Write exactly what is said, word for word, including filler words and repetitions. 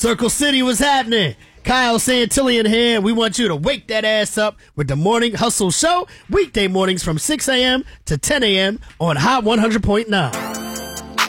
Circle City, what's happening? Kyle Santillian here. We want you to wake that ass up with the Morning Hustle Show, weekday mornings from six a.m. to ten a.m. on Hot one hundred point nine.